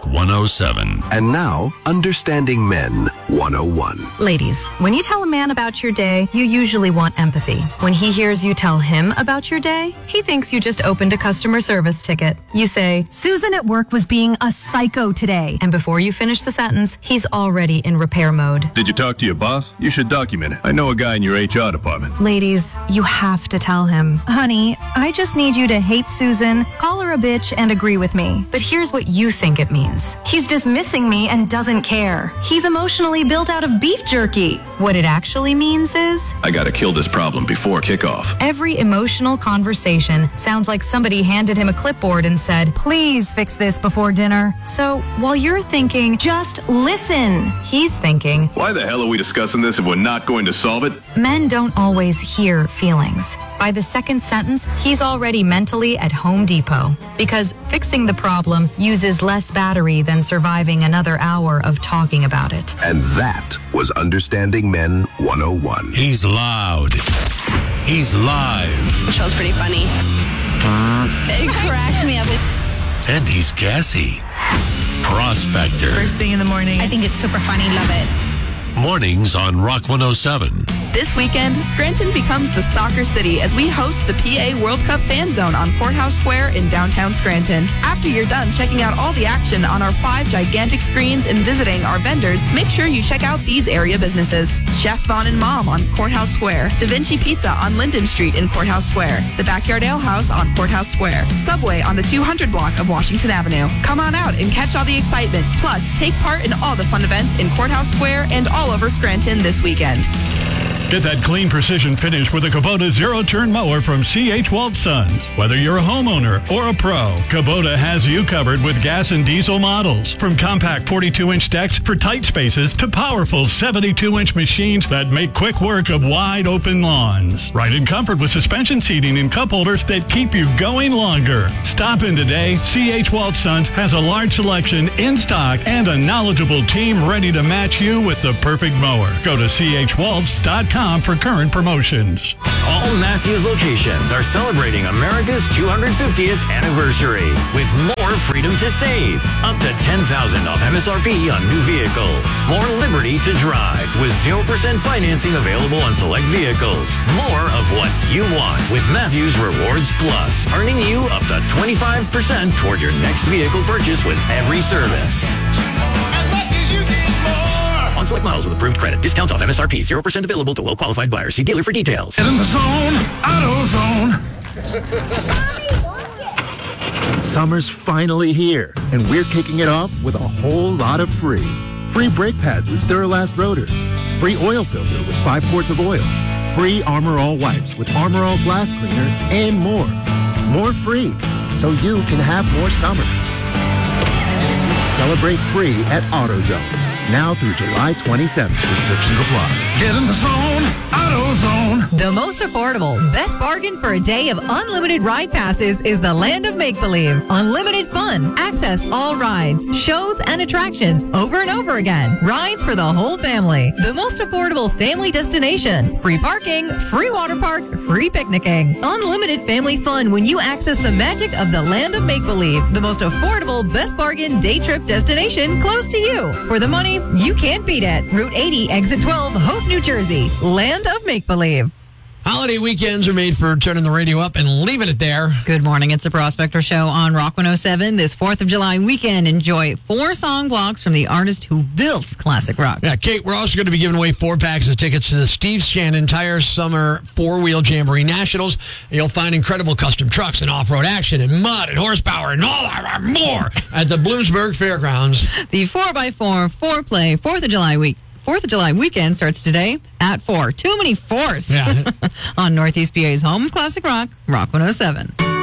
107. And now, Understanding Men 101. Ladies, when you tell a man about your day, you usually want empathy. When he hears you tell him about your day, he thinks you just opened a customer service ticket. You say, Susan at work was being a psycho today. And before you finish the sentence, he's already in repair mode. Did you talk to your boss? You should document it. I know a guy in your HR department. Ladies, you have to tell him, honey, I just need you to hate Susan, call her a bitch, and agree with me. But here's what you think it means. He's dismissing me and doesn't care. He's emotionally built out of beef jerky. What it actually means is, I gotta kill this problem before kickoff. every emotional conversation sounds like somebody handed him a clipboard and said, please fix this before dinner. So while you're thinking, just listen, he's thinking, Why the hell are we discussing this if we're not going to solve it? men don't always hear feelings. By the second sentence, he's already mentally at Home Depot. Because fixing the problem uses less battery than surviving another hour of talking about it. And that was Understanding Men 101. He's loud. He's live. The show's pretty funny. It cracks me up. And he's gassy. Prospector. First thing in the morning. I think it's super funny. Love it. Mornings on Rock 107. This weekend, Scranton becomes the soccer city as we host the PA World Cup Fan Zone on Courthouse Square in downtown Scranton. After you're done checking out all the action on our 5 gigantic screens and visiting our vendors, make sure you check out these area businesses. Chef Vaughn and Mom on Courthouse Square, Da Vinci Pizza on Linden Street in Courthouse Square, the Backyard Ale House on Courthouse Square, Subway on the 200 block of Washington Avenue. Come on out and catch all the excitement. Plus, take part in all the fun events in Courthouse Square and all over Scranton this weekend. Get that clean precision finish with a Kubota zero-turn mower from C.H. Walt Sons. Whether you're a homeowner or a pro, Kubota has you covered with gas and diesel models. From compact 42-inch decks for tight spaces to powerful 72-inch machines that make quick work of wide-open lawns. Ride in comfort with suspension seating and cup holders that keep you going longer. Stop in today. C.H. Walt Sons has a large selection in stock and a knowledgeable team ready to match you with the perfect mower. Go to chwaltz.com for current promotions. All Matthews locations are celebrating America's 250th anniversary with more freedom to save. Up to $10,000 off MSRP on new vehicles. More liberty to drive with 0% financing available on select vehicles. More of what you want with Matthews Rewards Plus, earning you up to 25% toward your next vehicle purchase with every service. On select models with approved credit. Discounts off MSRP. 0% available to well-qualified buyers. See dealer for details. Get in the zone, AutoZone. Summer's finally here, and we're kicking it off with a whole lot of free. Free brake pads with Duralast rotors. Free oil filter with 5 quarts of oil. Free Armor All wipes with Armor All glass cleaner, and more. More free, so you can have more summer. Celebrate free at AutoZone. Now through July 27th. Restrictions apply. Get in the zone, AutoZone. The most affordable, best bargain for a day of unlimited ride passes is the Land of Make-Believe. Unlimited fun. Access all rides, shows, and attractions over and over again. Rides for the whole family. The most affordable family destination. Free parking, free water park, free picnicking. Unlimited family fun when you access the magic of the Land of Make-Believe. The most affordable, best bargain day trip destination close to you. For the money you can't beat it. Route 80, Exit 12, Hope, New Jersey. Land of Make-Believe. Holiday weekends are made for turning the radio up and leaving it there. Good morning. It's the Prospector Show on Rock 107. This 4th of July weekend, enjoy 4 song blocks from the artist who built classic rock. Yeah, Kate, we're also going to be giving away 4 packs of tickets to the Steve Shannon entire summer 4-wheel Jamboree Nationals. You'll find incredible custom trucks and off-road action and mud and horsepower and all that and more at the Bloomsburg Fairgrounds. The 4x4 4-play 4th of July week. 4th of July weekend starts today at 4. Too many 4s. Yeah. On Northeast PA's home of classic rock, Rock 107.